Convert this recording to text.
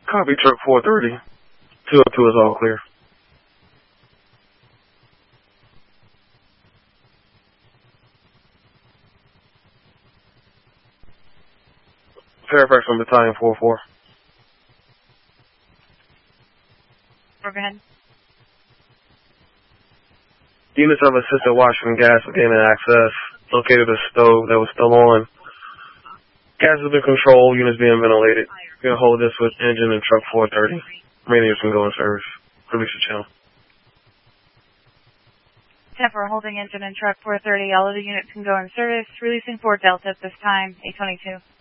Copy truck 430. 202 is all clear. Fairfax on Battalion 44. Go ahead. Units of assisted washing gas are gaining access. Located a stove that was still on. Gas has been controlled. Units being ventilated. We're going to hold this with engine and truck 430. Remaining units can go in service. Release the channel. 10 for holding engine and truck 430. All of the units can go in service. Releasing 4 Delta at this time. 822.